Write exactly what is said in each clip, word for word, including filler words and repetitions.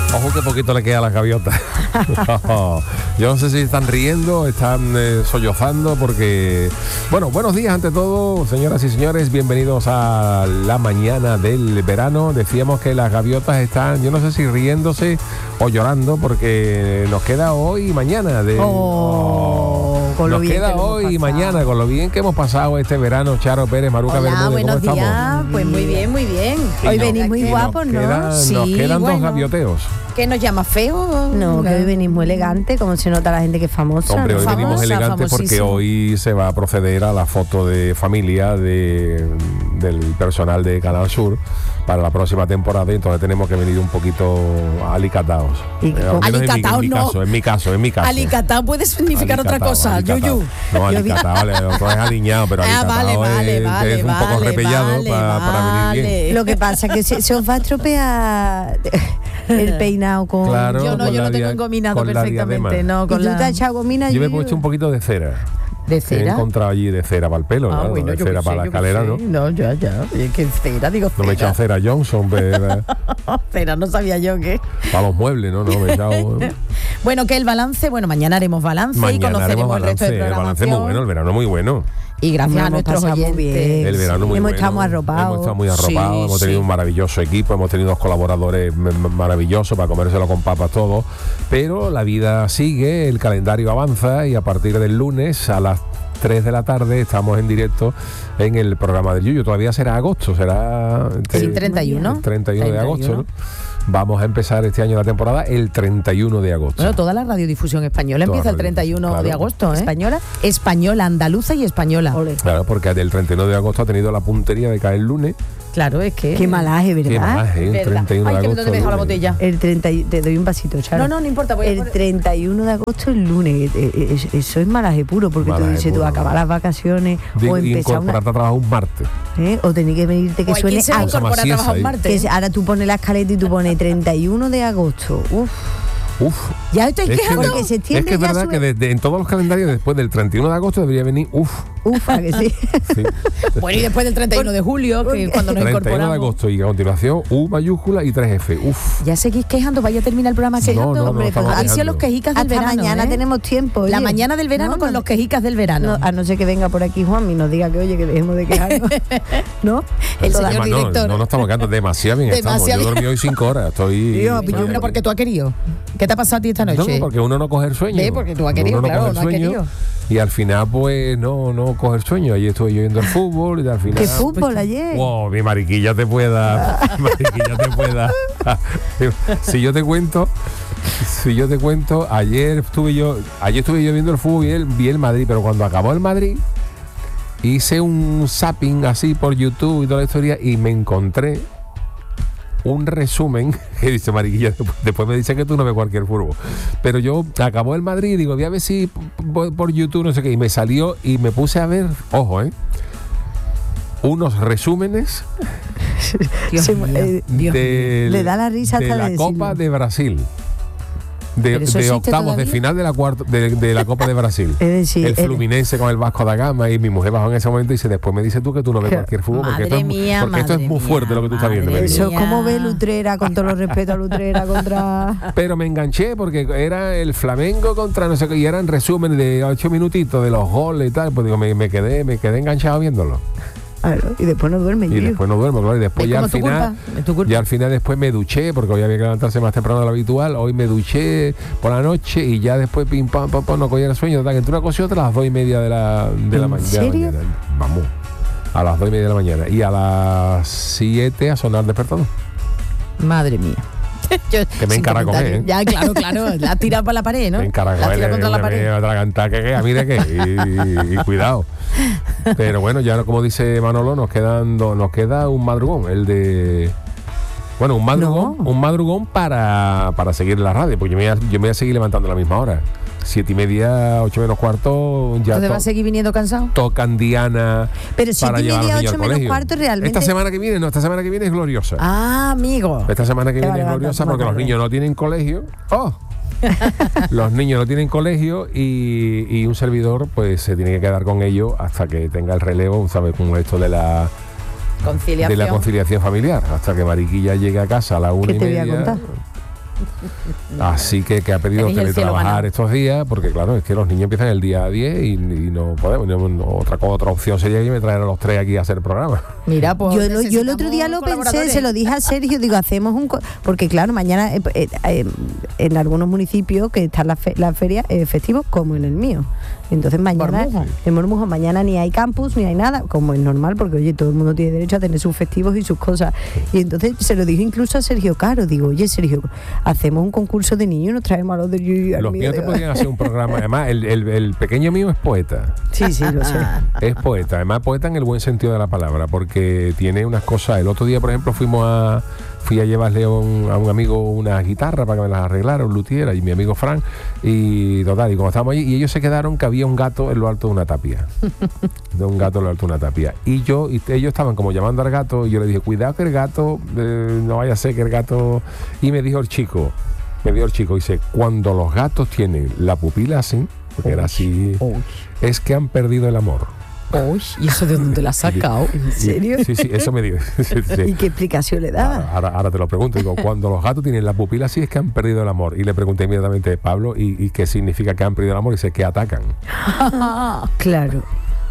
Ojo que poquito le queda a las gaviotas. Yo no sé si están riendo, están eh, sollozando, porque... Bueno, buenos días ante todo, señoras y señores. Bienvenidos a la mañana del verano. Decíamos que las gaviotas están, yo no sé si riéndose o llorando, porque nos queda hoy y mañana. De, oh, con lo nos bien queda que hoy y mañana, con lo bien que hemos pasado este verano. Charo Pérez, Maruca Hola, Bermúdez, buenos ¿cómo días. estamos? Pues muy bien, muy bien. Sí, Hoy no, venís muy guapos, nos ¿no? quedan, Sí, nos quedan bueno. dos gavioteos. ¿Qué nos llama feo? No, que hoy venís muy elegante, como se nota la gente que es famosa. Hombre, hoy Famosa, venimos elegantes porque famosísimo. hoy se va a proceder a la foto de familia de, del personal de Canal Sur para la próxima temporada, y entonces tenemos que venir un poquito alicatados. ¿Y Eh, qué- al menos en mi- Alicatao en mi, no. caso, en mi caso, en mi caso. Alicatao puede significar otra Alicatao, cosa, alicatao. Yuyu. No, alicatao, el otro es aliñado, pero Ah, alicatao vale, vale, es, vale, es un poco vale, repellado vale, para, para venir bien. vale. Lo que pasa es que se, se os va a estropear el peinado con... Claro, Yo no, con yo la lo tengo dia- engominado con la perfectamente, diadema. no, ¿Y con tú la... te has echado gomina? Yo me he Yuyu? puesto un poquito de cera. ¿De He cera? encontrado allí de cera para el pelo, Ah, ¿no? bueno, de yo cera qué para sé, la yo qué escalera, sé. ¿no? No, ya, ya. Es que cera, digo No me he echado cera. cera Johnson, pero Cera, no sabía yo qué. para los muebles, ¿no? No me he echado... Bueno, que el balance, bueno, mañana haremos balance y Mañana conoceremos haremos el resto de balance, el balance programación. muy bueno, el verano muy bueno. Y gracias Nos a hemos nuestros pasado muy oyentes. bien. El verano muy Hemos bueno. estado muy arropados. Hemos estado muy arropados, Sí, hemos tenido sí. un maravilloso equipo, hemos tenido unos colaboradores m- m- maravillosos para comérselo con papas todo, pero la vida sigue, el calendario avanza y a partir del lunes a las tres de la tarde estamos en directo en el programa del Yuyu. Todavía será agosto, será Sí, el treinta y uno. treinta y uno de treinta y agosto, uno. ¿no? Vamos a empezar este año la temporada el treinta y uno de agosto. Bueno, toda la radiodifusión española Toda empieza la el treinta y uno radiodifusión, de claro. agosto, ¿eh? ¿Española? Española, andaluza y española. Ole. Claro, porque el treinta y uno de agosto ha tenido la puntería de caer el lunes. Claro, es que... Qué malaje, ¿verdad? Qué malaje, un Verdad. treinta y uno Ay, de que agosto. ¿dónde me he dejado la lunes. botella? El treinta y- te doy un pasito, Charo. No, no, no importa, voy a El poner- treinta y uno de agosto, el lunes. eh, eh, es- Eso es malaje puro, porque Malaje tú dices, tú puro, acabas ¿no? las vacaciones De o empezar una... incorporarte a trabajar un martes. ¿eh? O tenés que venirte que O hay suene... quien se a- Cosa incorpora a maciesa trabajar un ahí. martes. que se- ahora tú pones la escaleta y tú pones treinta y uno de agosto. Uf, Uf. Ya estoy Es que, quejando. Porque septiembre es que es ya verdad sube. que desde- en todos los calendarios después del treinta y uno de agosto debería venir uf. ufa, que sí. Sí. Bueno, y después del treinta y uno de julio, que es cuando nos treinta y uno de incorporamos. agosto y a continuación U mayúscula y tres F. Uf. Ya seguís quejando, vaya a terminar el programa No, quejando. no, no hombre, estamos pues a ver si a quejando. los quejicas del Hasta verano. mañana ¿eh? tenemos tiempo. La oye. mañana del verano No, con no, los quejicas del verano. no, a no ser que venga por aquí Juan y nos diga que oye, que dejemos de quejarnos. ¿No? El Toda- señor Además, no, director. no nos estamos quedando demasiado bien. Demasiado Estamos. Yo bien. dormí hoy cinco horas. Estoy. Tío, Pero, pero porque tú has querido. ¿Qué te ha pasado a ti esta No, noche? porque uno no coge el sueño. Ve, porque tú has querido, Uno claro, coge el no has sueño, querido. Y al final, pues, no, no coge el sueño. Ayer estuve yo viendo el fútbol y al final. ¿Qué fútbol ayer? Wow, mi mariquilla te pueda. mi mariquilla te pueda. Si yo te cuento. Si yo te cuento, ayer estuve yo, ayer estuve yo viendo el fútbol y el, vi el Madrid, pero cuando acabó el Madrid hice un zapping así por YouTube y toda la historia y me encontré un resumen que dice Mariquilla, después me dice que tú no ves cualquier fútbol, pero yo acabó el Madrid y digo, voy a ver si por, por YouTube no sé qué, y me salió y me puse a ver, ojo, eh unos resúmenes Dios Se- mío, eh, Dios mío. de, Le da la risa de hasta la de Copa decirlo. de Brasil. De, ¿Pero eso de existe octavos de todavía? final de la cuarta de, de la Copa de Brasil. Es decir, el el- Fluminense con el Vasco da Gama y mi mujer bajó en ese momento y dice, después me dices tú que tú no ves cualquier fútbol porque, Madre esto es, mu- mía, porque esto es madre muy fuerte mía, lo que tú estás viendo. me madre dijo. Eso es como mía. ve Lutrera, con todo los respeto a Lutrera contra... Pero me enganché porque era el Flamengo contra no sé qué y eran resúmenes de ocho minutitos de los goles y tal, pues digo, me, me quedé me quedé enganchado viéndolo. Claro, y después no duerme, Y tío. después no duermo, claro, y después ¿Ves ya cómo al es tu final culpa? Es tu culpa. ya al final después me duché porque hoy había que levantarse más temprano de lo habitual, hoy me duché por la noche y ya después pim pam pam pam no cogía el sueño, total, que entre una cosa y otra a las dos y media de la de la, ¿En ma- de la serio? mañana. Vamos. A las dos y media de la mañana y a las siete a sonar despertador. Madre mía. Yo- Que me sin encaracolé, comentario. ¿eh? Ya, claro, claro. La tira para la pared, ¿no? Me encaracolé, La tira contra la me- me- pared. me atragantar, que, que, a mí de qué y, y- y cuidado. Pero bueno, ya como dice Manolo, nos quedan dos- nos queda un madrugón, el de bueno, un madrugón, No. un madrugón para, para seguir en la radio, porque yo me, voy a, yo me voy a seguir levantando a la misma hora. Siete y media, ocho menos cuarto, ya ¿Entonces to- va a seguir viniendo cansado? tocan Diana Pero siete para y llevar a los media, niños ocho al menos colegio. cuarto, realmente... Esta semana que viene, no, esta semana que viene es gloriosa. Ah, amigo. Esta semana que Te va viene es a levantar gloriosa más porque los tarde. niños no tienen colegio. ¡Oh! Los niños no tienen colegio y, y un servidor pues se tiene que quedar con ellos hasta que tenga el relevo, ¿sabes? Como esto de la, Conciliación. de la conciliación familiar. Hasta que Mariquilla llegue a casa a la una ¿Qué y te voy a media. contar? Así que, que ha pedido Tenéis el cielo teletrabajar ganado. estos días, porque claro, es que los niños empiezan el día diez y, y no podemos. No, no, otra, otra opción sería que me trajeran a los tres aquí a hacer el programa. Mira, pues Yo, lo- yo el otro día lo pensé, se lo dije a Sergio, digo, hacemos un... co- Porque claro, mañana eh, eh, eh, en algunos municipios que están las fe- las ferias eh, festivos, como en el mío. Entonces mañana, Bormujo. en Bormujo, mañana ni hay campus, ni hay nada, como es normal, porque oye, todo el mundo tiene derecho a tener sus festivos y sus cosas. Y entonces se lo dije incluso a Sergio Caro, digo, oye Sergio, hacemos un concurso de niños y nos traemos a los de Yuyu y al Los mío míos te de- podrían hacer un programa. Además, el, el, el pequeño mío es poeta. Sí, sí, lo sé. Es poeta, además poeta en el buen sentido de la palabra, porque tiene unas cosas. El otro día, por ejemplo, fuimos a fui a llevarle a un, a un amigo una guitarra para que me las arreglara, un luthier, y mi amigo Frank, y total, y como estábamos allí, y ellos se quedaron que había un gato en lo alto de una tapia. De un gato en lo alto de una tapia. Y yo, y ellos estaban como llamando al gato, y yo le dije, cuidado que el gato, eh, no vaya a ser que el gato. Y me dijo el chico, me dijo el chico, dice, cuando los gatos tienen la pupila así, porque era así, Uy, es que han perdido el amor. uy, ¿y eso de dónde la has sacado? ¿En serio? Sí, sí, eso me dijo. Sí, sí. ¿Y qué explicación le daba? Ahora, ahora, ahora te lo pregunto. Digo, cuando los gatos tienen la pupila así es que han perdido el amor. Y le pregunté inmediatamente, Pablo, ¿y, y qué significa que han perdido el amor? Y dice, que atacan. Claro.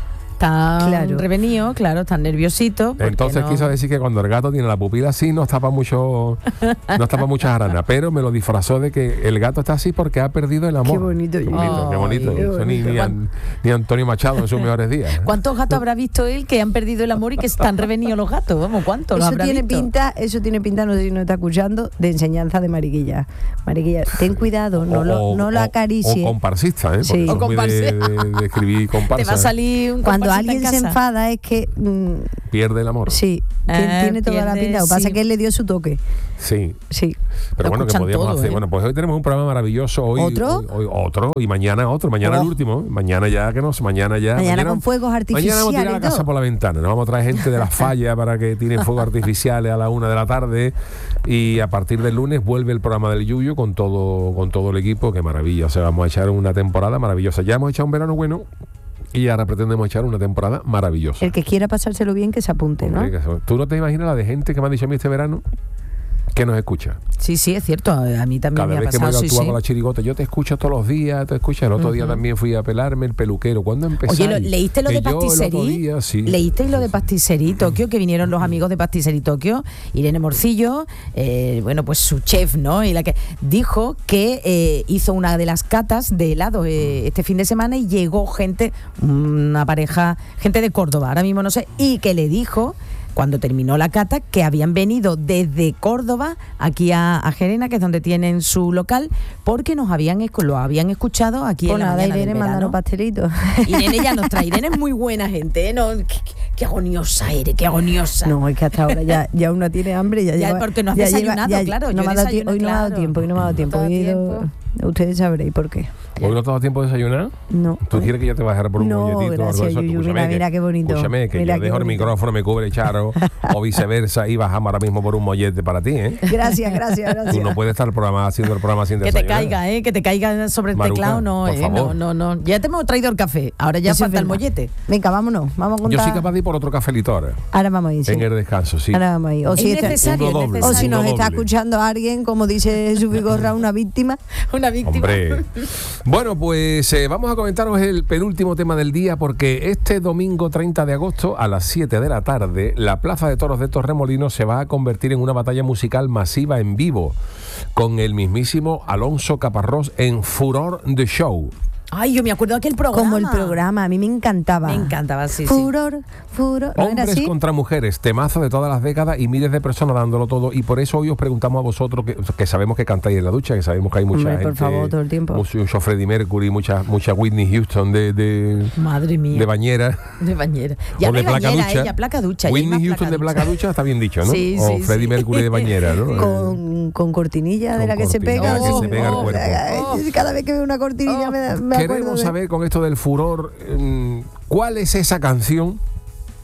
Están Claro. revenidos, claro, están nerviositos. porque Entonces no- quiso decir que cuando el gato tiene la pupila así no está para mucho, no está para muchas aranas, pero me lo disfrazó de que el gato está así porque ha perdido el amor. Qué bonito, Qué Yuyu. bonito, qué bonito. Ay, qué Eso ni, bonito. ni An- ni Antonio Machado en sus mejores días. ¿eh? ¿Cuántos gatos habrá visto él que han perdido el amor y que están revenidos los gatos? Vamos, ¿cuántos los Eso habrá tiene visto? pinta, eso tiene pinta, no sé si nos está escuchando, de enseñanza de Mariquilla. Mariquilla, ten cuidado, no O- lo, o- no lo o- acaricie. O comparsista, ¿eh? Porque Sí. son O muy comparsa. de, de- de escribir comparsa. Te va a salir un Cuando comparsita alguien en se casa. enfada es que mm, Pierde el amor. sí, Ah, tiene, tiene toda la pierde, pinta. Lo que pasa sí. es que él le dio su toque. Sí. Sí. Pero Lo bueno, que escuchan podíamos todo, hacer. ¿eh? Bueno, pues hoy tenemos un programa maravilloso. Hoy, ¿Otro? Hoy, hoy otro. Y mañana otro. Mañana Oh. el último. Mañana ya que no sé. Mañana ya. Mañana con fuegos artificiales Mañana vamos a tirar y la casa todo. por la ventana. Nos vamos a traer gente de las fallas para que tienen fuegos artificiales a la una de la tarde. Y a partir del lunes vuelve el programa del Yuyu con todo, con todo el equipo. Qué maravilla. O sea, vamos a echar una temporada maravillosa. Ya hemos echado un verano bueno. Y ahora pretendemos echar una temporada maravillosa. El que quiera pasárselo bien, que se apunte, ¿no? Hombre, que eso- ¿Tú no te imaginas la de gente que me ha dicho a mí este verano que nos escucha? Sí, sí, es cierto. A mí también Cada me ha vez que me pasado. he Sí, actuado sí. con la chirigota, yo te escucho todos los días, te escucho. El otro día también fui a pelarme el peluquero. ¿Cuándo empezaste? Oye, ¿lo- ¿leíste lo de Pastisserie? Sí. ¿Leísteis lo de Pastisserie Tokio? Que vinieron los amigos de Pastisserie Tokio, Irene Morcillo, eh, bueno, pues su chef, ¿no? Y la que dijo que eh, hizo una de las catas de helado eh, este fin de semana y llegó gente, una pareja, gente de Córdoba, ahora mismo no sé, y que le dijo, cuando terminó la cata, que habían venido desde Córdoba aquí a, a Gerena, que es donde tienen su local, porque nos habían escu- lo habían escuchado aquí Pues en la nada, mañana del Irene, verano. mándanos pastelitos. Irene ya nos trae. Irene es muy buena gente, ¿eh? No, qué, qué- qué agoniosa eres, qué agoniosa. No, es que hasta ahora ya, ya uno tiene hambre. Ya, Ya, lleva- porque no has ya desayunado, claro, No yo me ha he dado tie- desayunado, hoy no me ha dado claro. tiempo, hoy no me ha dado No tiempo. te ha Hoy he dado ido- ustedes sabréis por qué. ¿Hoy no te ha dado tiempo de desayunar? No. ¿Tú quieres que yo te bajara por un No, molletito o algo gracias, de eso? Yuyu. Escúchame Mira, que- mira qué bonito. Escúchame, que Mira yo qué dejo el bonito. micrófono, me cubre Charo, o viceversa, y bajamos ahora mismo por un mollete para ti, ¿eh? Gracias, gracias, gracias. Tú no puedes estar el programa, haciendo el programa sin Que te desayunar. caiga, ¿eh? Que te caiga sobre el Maruca, teclado, no, por ¿eh? favor. No, no, no. Ya te hemos traído el café, ahora ya Eso es falta el verdad. mollete. Venga, vámonos. Vamos a Yo contar. soy capaz de ir por otro cafelito ahora, Ahora vamos a ir. sí. en el descanso, sí. Ahora vamos a ir. O Es si, está- necesario, Uno es doble. o si necesario. nos Uno está doble. escuchando alguien, como dice Jesús Vigorra, una víctima. Una víctima. Hombre. Bueno, pues eh, vamos a comentaros el penúltimo tema del día, porque este domingo treinta de agosto a las siete de la tarde la Plaza de Toros de Torremolinos se va a convertir en una batalla musical masiva en vivo con el mismísimo Alonso Caparrós en Furor de Show. Ay, yo me acuerdo de aquel programa. Como el programa, a mí me encantaba. Me encantaba, sí, sí. Furor, furor. ¿No era Hombres así? contra mujeres, temazo de todas las décadas y miles de personas dándolo todo. Y por eso hoy os preguntamos a vosotros, que, que sabemos que cantáis en la ducha, que sabemos que hay mucha Hombre, gente, por favor, todo el tiempo. mucho, mucho Freddie Mercury, mucha, mucha Whitney Houston de, de, Madre mía. de bañera. De bañera. Ya o no de hay placa bañera, ducha. eh, ya placa ducha. ya hay Whitney más Houston placa de ducha. placa ducha está bien dicho, ¿no? Sí, o sí, Freddie sí. Mercury de bañera, ¿no? Con, con cortinilla de Con la que se cortinilla pega. que sí. se pega al Oh, cuerpo. ay, Cada vez que veo una cortinilla Oh. me, da- me acuerdo Queremos de- saber con esto del furor, mm, ¿cuál es esa canción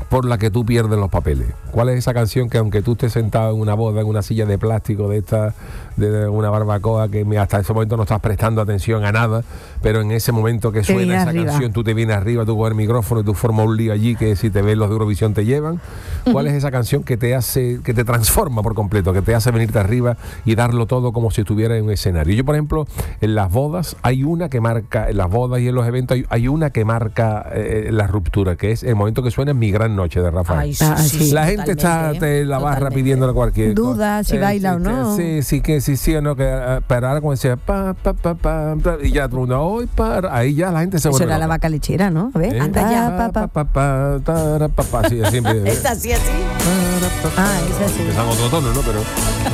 por la que tú pierdes los papeles? ¿Cuál es esa canción que aunque tú estés sentado en una boda, en una silla de plástico de esta, de una barbacoa, que hasta ese momento no estás prestando atención a nada, pero en ese momento que suena esa arriba. canción, tú te vienes arriba, tú coges el micrófono y tú formas un lío allí que si te ves los de Eurovisión te llevan? ¿Cuál uh-huh. es esa canción que te hace, que te transforma por completo, que te hace venirte arriba y darlo todo como si estuvieras en un escenario? Yo, por ejemplo, en las bodas hay una que marca, en las bodas y en los eventos hay, hay una que marca eh, la ruptura, que es el momento que suena Mi Gran Noche de Rafael. Ay, sí, ah, sí, la gente está en la barra totalmente. pidiéndole cualquier duda si eh, baila sí, o no. Sí, sí, que sí, sí o no, que, pero ahora como decía, pa, pa, pa, pa, pa, y ya todo el mundo, hoy para, ahí ya la gente se vuelve. Eso era la vaca lechera, ¿no? A ver, ¿Eh? anda ya, pa, pa, pa, pa, pa, pa, pa, sí, siempre. ¿Es así, así? Ah, es así. Empezamos otro tono, ¿no? Pero.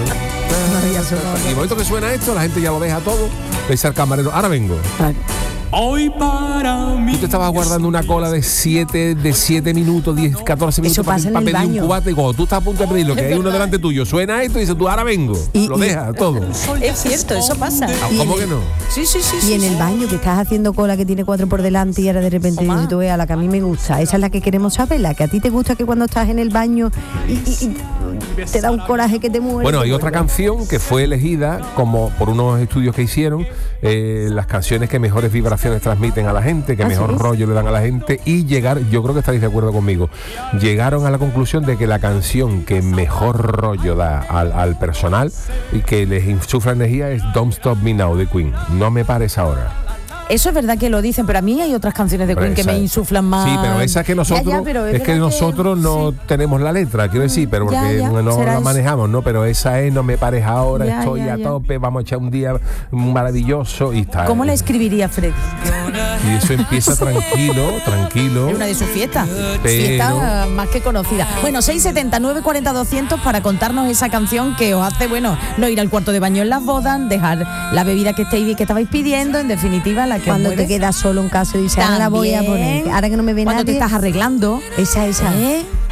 Y el momento que suena esto, la gente ya lo deja todo, le dice al camarero, ahora vengo. Vale. Hoy para mí. Tú te estabas guardando una cola de siete de siete minutos, diez, catorce minutos para, para pedir baño. un cubate, y cuando tú estás a punto de pedirlo, que hay uno delante tuyo, suena esto y dices tú, ahora vengo. Y, lo dejas todo. Es cierto, eso pasa. ¿Cómo que no? Sí, sí, sí. Y sí, en sí. el baño que estás haciendo cola que tiene cuatro por delante y ahora de repente dices tú, a la que a mí me gusta, esa es la que queremos saber, la que a ti te gusta, que cuando estás en el baño y, y, y te da un coraje que te muere. Bueno, hay otra canción que fue elegida como por unos estudios que hicieron, eh, las canciones que mejores vibraciones transmiten a la gente, que ¿Ah, mejor sí? rollo le dan a la gente, y llegar, yo creo que estáis de acuerdo conmigo, llegaron a la conclusión de que la canción que mejor rollo da al, al personal y que les insufla energía es Don't Stop Me Now de Queen. No me pares ahora. Eso es verdad que lo dicen, pero a mí hay otras canciones de Queen que me insuflan más. Sí, pero esa es que nosotros, ya, ya, pero es, es que nosotros que, no sí. tenemos la letra, quiero decir, pero porque ya, ya, no la eso. manejamos, ¿no? Pero esa es No me pares ahora, ya, estoy ya, a ya. tope, vamos a echar un día maravilloso y tal. ¿Cómo la escribiría Fred? Y eso empieza tranquilo, tranquilo. Es una de sus fiestas. Pero... Fiesta más que conocida. Bueno, seis setenta, nueve cuarenta, doscientos para contarnos esa canción que os hace, bueno, no ir al cuarto de baño en las bodas, dejar la bebida que estéis que estabais pidiendo, en definitiva, la que cuando te quedas solo en casa y dices, ahora la voy a poner, ahora que no me ve cuando nadie. Cuando te estás arreglando. Esa, esa. ¿Eh?